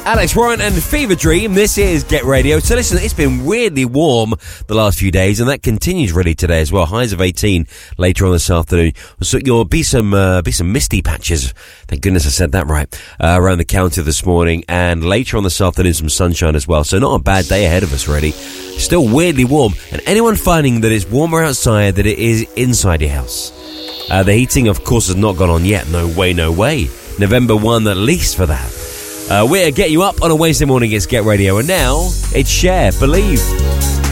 Alex Warren and Fever Dream. This is Get Radio. So listen, it's been weirdly warm the last few days, and that continues really today as well. Highs of 18 later on this afternoon. So you'll be some misty patches. Thank goodness I said that right. Around the county this morning, and later on this afternoon some sunshine as well. So not a bad day ahead of us really. Still weirdly warm, and anyone finding that it's warmer outside than it is inside your house. The heating, of course, has not gone on yet. No way, no way. November 1 at least for that. We're getting you up on a Wednesday morning. It's Get Radio, and now it's Cher, Believe.